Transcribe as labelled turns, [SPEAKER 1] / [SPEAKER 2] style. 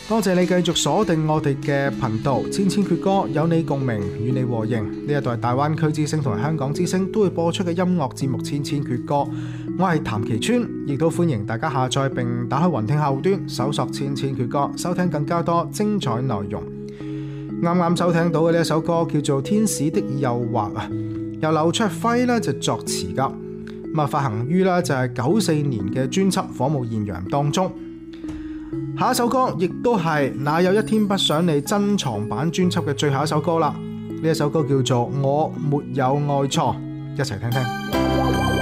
[SPEAKER 1] 多謝你繼續鎖定我哋嘅頻道，千千闕歌有你共鳴，與你和應。呢一度係大灣區之聲同埋香港之聲都會播出嘅音樂節目《千千闕歌》，我係譚其川，亦都歡迎大家下載並打開雲聽客戶端，搜索千千闕歌，收聽更加多精彩內容。啱啱收聽到嘅呢一首歌叫做《天使的誘惑》啊，由劉卓輝呢就作詞噶，咁啊發行於呢就係94年嘅專輯《火舞豔陽》當中。下一首歌亦都係哪有一天不想你珍藏版專輯嘅最後一首歌啦，呢一首歌叫做《我沒有愛錯》，一齊聽聽。